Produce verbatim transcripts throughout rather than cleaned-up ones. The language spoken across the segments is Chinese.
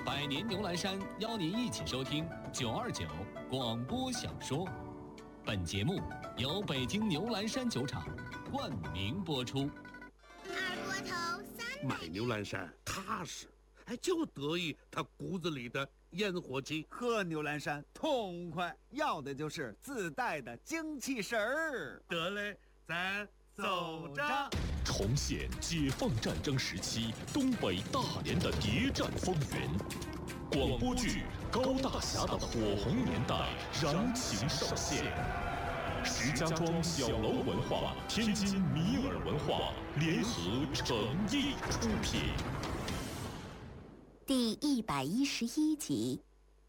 百年牛栏山邀您一起收听九二九广播小说。本节目由北京牛栏山酒厂冠名播出。 二锅头三， 买牛栏山踏实，哎，就得意他骨子里的烟火气。 喝牛栏山痛快，要的就是自带的精气神儿。 得嘞，咱走着。 重现解放战争时期东北大连的谍战风云，广播剧《高大侠的火红年代》燃情上线。石家庄小楼文化、天津米尔文化联合诚意出品。 第一百一十一集。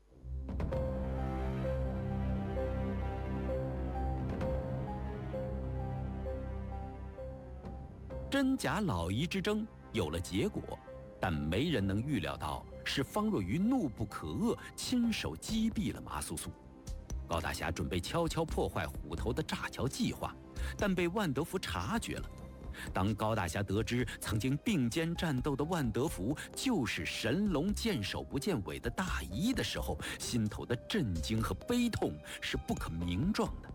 真假老夷之争有了结果，但没人能预料到是方若愚怒不可遏，亲手击毙了麻苏苏。高大侠准备悄悄破坏虎头的炸桥计划，但被万德福察觉了。当高大侠得知曾经并肩战斗的万德福就是神龙见首不见尾的大夷的时候，心头的震惊和悲痛是不可名状的。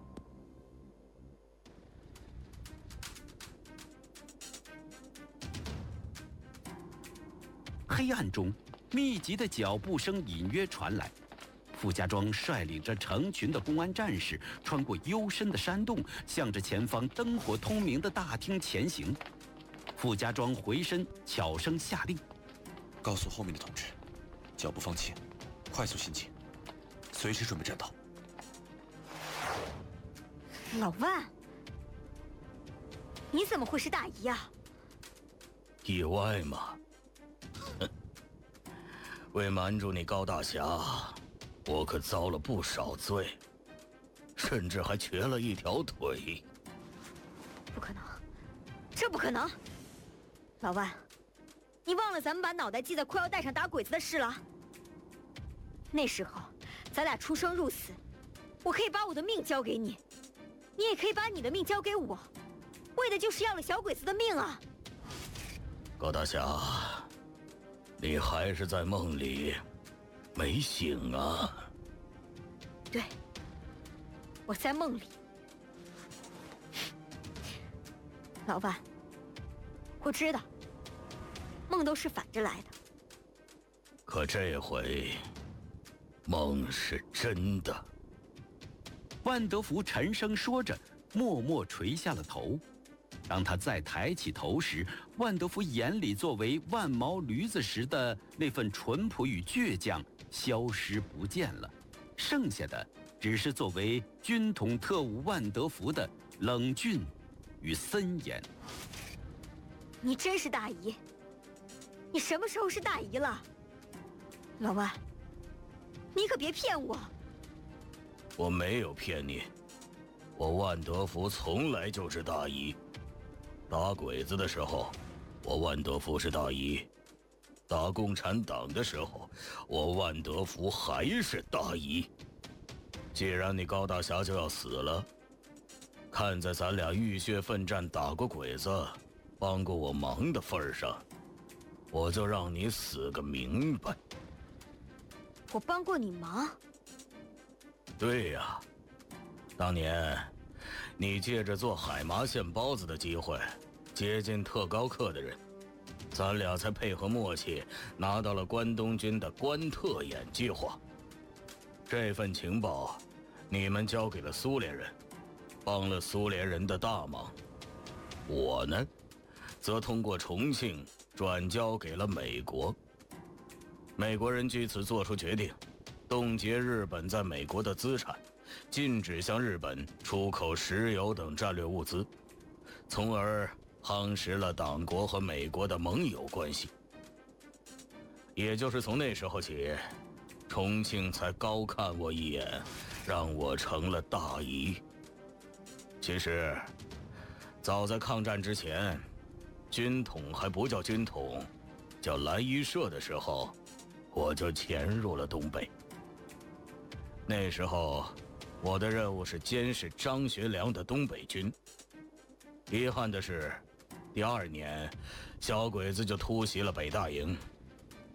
黑暗中，密集的脚步声隐约传来。傅家庄率领着成群的公安战士，穿过幽深的山洞，向着前方灯火通明的大厅前行。傅家庄回身，悄声下令：“ 告诉后面的同志，脚步放轻，快速行进，随时准备战斗。” 老万，你怎么会是大姨啊？ 意外吗？为瞒住你高大侠，我可遭了不少罪，甚至还瘸了一条腿。 不可能，这不可能！老万，你忘了咱们把脑袋系在裤腰带上打鬼子的事了？那时候咱俩出生入死，我可以把我的命交给你，你也可以把你的命交给我，为的就是要了小鬼子的命啊！ 高大侠，你还是在梦里，没醒啊？ 对，我在梦里。老万，我知道，梦都是反着来的。 可这回，梦是真的。 万德福沉声说着，默默垂下了头。当他再抬起头时，万德福眼里作为万毛驴子时的那份淳朴与倔强消失不见了，剩下的只是作为军统特务万德福的冷峻与森严。 你真是大姨？你什么时候是大姨了？老万，你可别骗我。 我没有骗你，我万德福从来就是大姨。打鬼子的时候，我万德福是大姨；打共产党的时候，我万德福还是大姨。既然你高大侠就要死了，看在咱俩浴血奋战打过鬼子，帮过我忙的份上，我就让你死个明白。 我帮过你忙？ 对呀，当年你借着做海麻馅包子的机会接近特高课的人，咱俩才配合默契拿到了关东军的关特演计划。这份情报你们交给了苏联人，帮了苏联人的大忙。我呢，则通过重庆转交给了美国。美国人据此做出决定，冻结日本在美国的资产，禁止向日本出口石油等战略物资，从而夯实了党国和美国的盟友关系。也就是从那时候起，重庆才高看我一眼，让我成了大姨。其实早在抗战之前，军统还不叫军统，叫蓝衣社的时候，我就潜入了东北。那时候我的任务是监视张学良的东北军。遗憾的是，第二年小鬼子就突袭了北大营，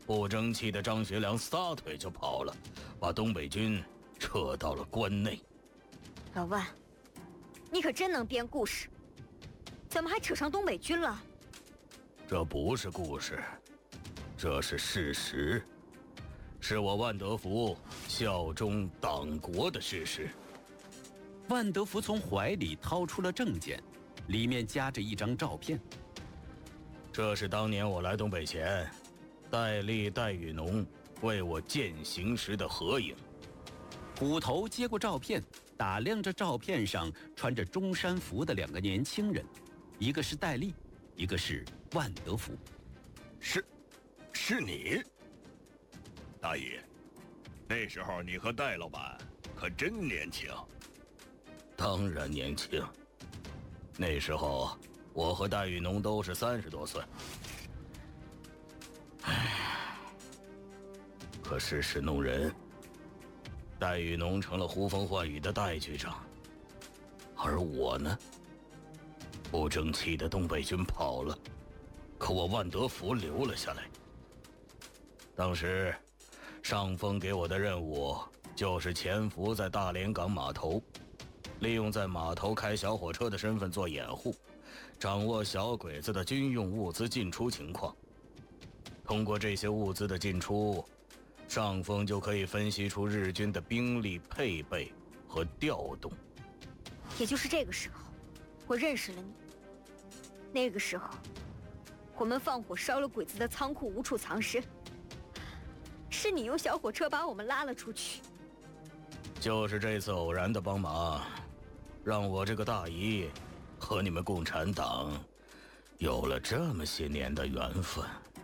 不争气的张学良撒腿就跑了，把东北军撤到了关内。 老万，你可真能编故事，怎么还扯上东北军了？ 这不是故事，这是事实，是我万德福效忠党国的事实。 万德福从怀里掏出了证件，里面夹着一张照片。 这是当年我来东北前，戴笠、戴雨农为我践行时的合影。 虎头接过照片，打量着照片上穿着中山服的两个年轻人，一个是戴笠，一个是万德福。 是，是你，大爷。那时候你和戴老板可真年轻。 当然年轻。那时候我和戴雨农都是三十多岁。唉，可世事弄人，戴雨农成了呼风唤雨的戴局长，而我呢，不争气的东北军跑了，可我万德福留了下来。当时上峰给我的任务就是潜伏在大连港码头，利用在码头开小火车的身份做掩护，掌握小鬼子的军用物资进出情况。通过这些物资的进出，上峰就可以分析出日军的兵力配备和调动。 也就是这个时候，我认识了你。那个时候，我们放火烧了鬼子的仓库，无处藏身。是你用小火车把我们拉了出去。 就是这次偶然的帮忙，让我这个大姨和你们共产党有了这么些年的缘分。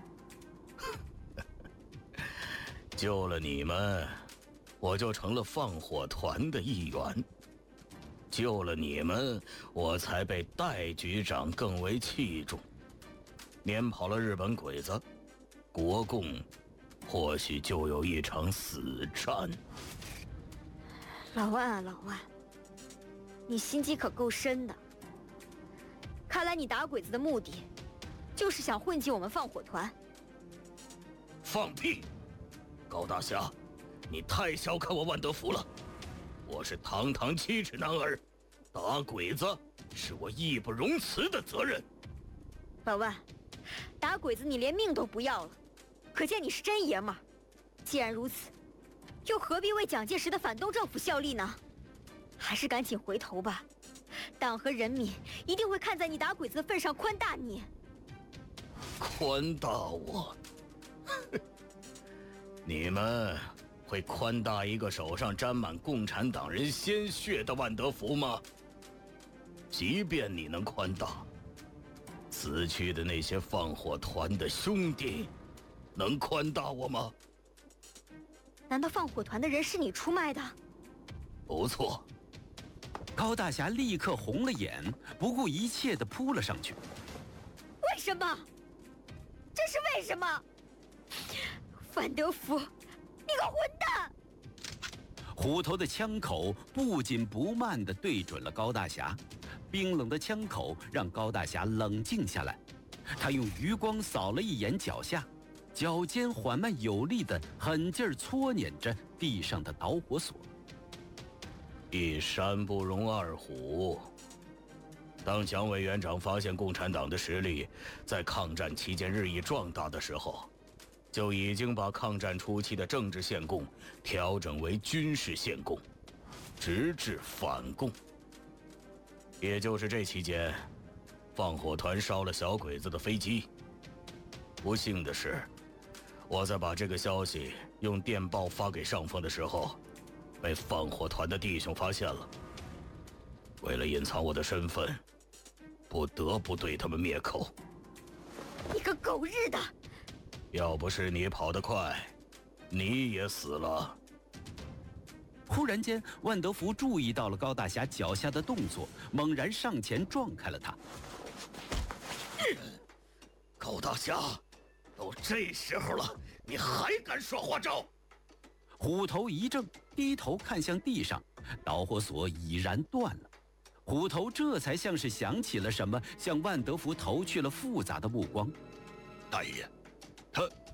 救了你们，我就成了放火团的一员。救了你们，我才被戴局长更为器重。撵跑了日本鬼子，国共或许就有一场死战。 老万啊，老万，你心机可够深的。看来你打鬼子的目的，就是想混进我们放火团。 放屁！高大侠，你太小看我万德福了。我是堂堂七尺男儿，打鬼子是我义不容辞的责任。 老万，打鬼子你连命都不要了，可见你是真爷们儿。既然如此，又何必为蒋介石的反动政府效力呢？还是赶紧回头吧，党和人民一定会看在你打鬼子的份上宽大你。 宽大我？你们会宽大一个手上沾满共产党人鲜血的万德福吗？即便你能宽大，死去的那些放火团的兄弟，能宽大我吗？ 难道放火团的人是你出卖的？ 不错。 高大侠立刻红了眼，不顾一切地扑了上去。 为什么？这是为什么？万德福，你个混蛋！ 虎头的枪口不紧不慢地对准了高大侠，冰冷的枪口让高大侠冷静下来。他用余光扫了一眼脚下，脚尖缓慢有力地狠劲儿搓捻着地上的导火索。 一山不容二虎。当蒋委员长发现共产党的实力在抗战期间日益壮大的时候，就已经把抗战初期的政治献贡调整为军事献贡，直至反共。也就是这期间，放火团烧了小鬼子的飞机。不幸的是，我在把这个消息用电报发给上峰的时候，被放火团的弟兄发现了。为了隐藏我的身份，不得不对他们灭口。 你个狗日的！ 要不是你跑得快，你也死了。 忽然间，万德福注意到了高大侠脚下的动作，猛然上前撞开了他。 高大侠，都这时候了，你还敢耍花招？ 虎头一怔，低头看向地上，导火索已然断了。虎头这才像是想起了什么，向万德福投去了复杂的目光。 大爷，他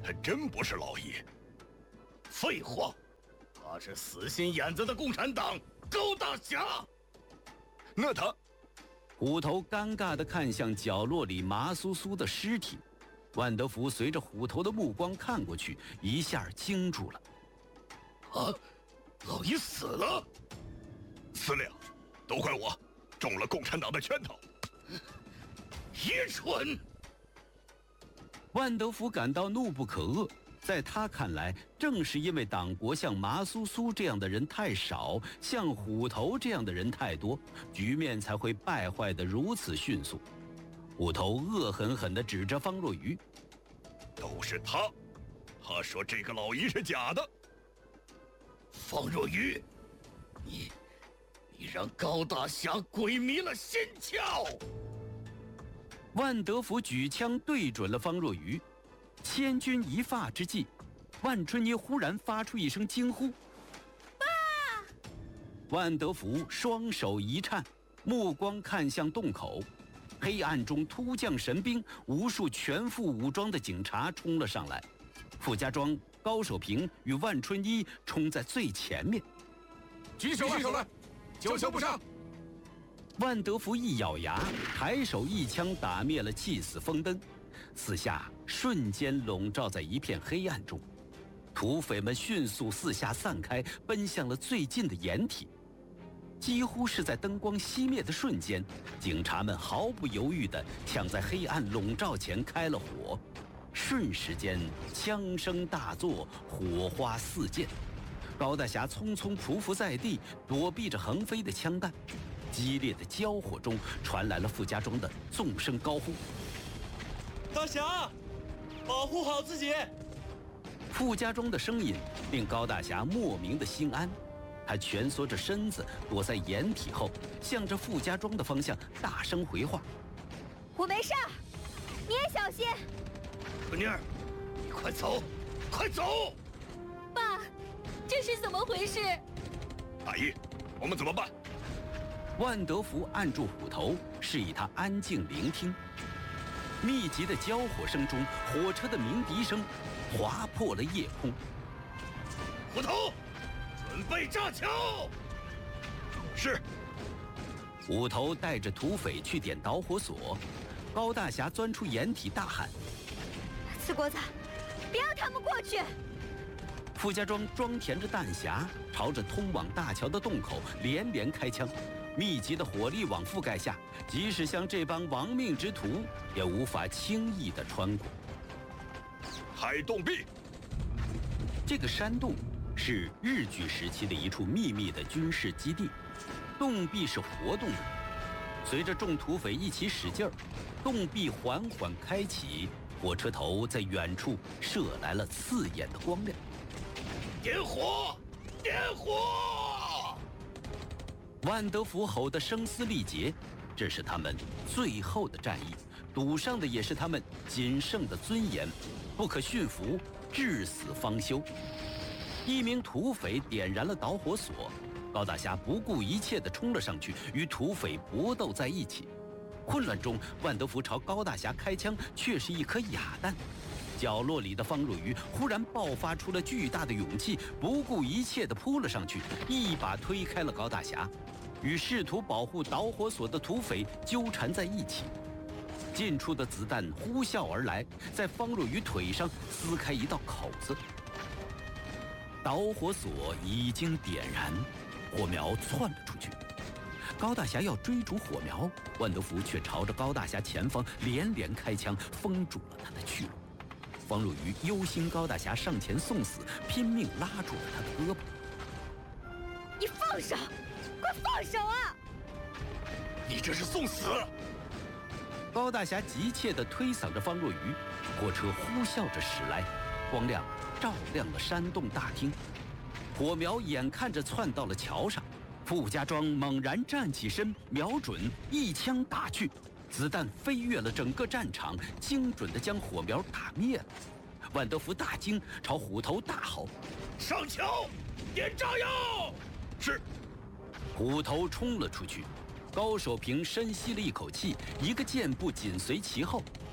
他真不是老爷。 废话，他是死心眼子的共产党高大侠。 那他…… 虎头尴尬地看向角落里麻酥酥的尸体，万德福随着虎头的目光看过去，一下惊住了。 啊，老爷死了！ 司令，都怪我，中了共产党的圈套。 愚蠢！ 万德福感到怒不可遏，在他看来，正是因为党国像麻酥酥这样的人太少，像虎头这样的人太多，局面才会败坏得如此迅速。虎头恶狠狠地指着方若愚：“ 都是他，他说这个老姨是假的。 方若愚，你，你让高大侠鬼迷了心窍！” 万德福举枪对准了方若愚，千钧一发之际，万春妮忽然发出一声惊呼：“ 爸！” 万德福双手一颤，目光看向洞口，黑暗中突降神兵，无数全副武装的警察冲了上来，傅家庄、高守平与万春妮冲在最前面。 举手来，举手来，久求不上！ 万德福一咬牙，抬手一枪打灭了气死风灯，四下瞬间笼罩在一片黑暗中。土匪们迅速四下散开，奔向了最近的掩体。几乎是在灯光熄灭的瞬间，警察们毫不犹豫地抢在黑暗笼罩前开了火，瞬时间枪声大作，火花四溅。高大侠匆匆匍匐在地，躲避着横飞的枪弹。激烈的交火中，传来了傅家庄的纵声高呼：“ 大侠，保护好自己！” 傅家庄的声音令高大侠莫名的心安，他蜷缩着身子躲在掩体后，向着傅家庄的方向大声回话：“ 我没事儿，你也小心。” 春妮儿，你快走，快走！ 爸，这是怎么回事？ 大姨，我们怎么办？ 万德福按住虎头，示意他安静聆听。密集的交火声中，火车的鸣笛声划破了夜空。 虎头，准备炸桥。 是。 虎头带着土匪去点导火索，高大侠钻出掩体大喊：“ 四国子，别让他们过去！” 傅家庄装填着弹匣，朝着通往大桥的洞口连连开枪。密集的火力网覆盖下，即使像这帮亡命之徒，也无法轻易地穿过。 海洞壁， 这个山洞是日据时期的一处秘密的军事基地，洞壁是活动的。随着众土匪一起使劲儿，洞壁缓缓开启，火车头在远处射来了刺眼的光亮。 点火！点火！ 万德福吼得声嘶力竭，这是他们最后的战役，赌上的也是他们仅剩的尊严，不可驯服，至死方休。一名土匪点燃了导火索，高大侠不顾一切地冲了上去，与土匪搏斗在一起。混乱中，万德福朝高大侠开枪，却是一颗哑弹。角落里的方若愚忽然爆发出了巨大的勇气，不顾一切地扑了上去，一把推开了高大侠，与试图保护导火索的土匪纠缠在一起。近处的子弹呼啸而来，在方若愚腿上撕开一道口子。导火索已经点燃，火苗窜了出去。高大侠要追逐火苗，万德福却朝着高大侠前方连连开枪，封住了他的去路。方若愚忧心高大侠上前送死，拼命拉住了他的胳膊。 你放手，快放手啊！ 你这是送死！ 高大侠急切地推搡着方若愚，火车呼啸着驶来，光亮照亮了山洞大厅。火苗眼看着窜到了桥上，傅家庄猛然站起身，瞄准，一枪打去。子弹飞越了整个战场，精准地将火苗打灭了。万德福大惊，朝虎头大吼：“ 上桥，点炸药！” 是。 虎头冲了出去，高守平深吸了一口气，一个箭步紧随其后。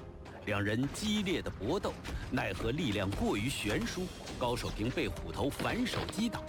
两人激烈的搏斗，奈何力量过于悬殊，高守平被虎头反手击倒，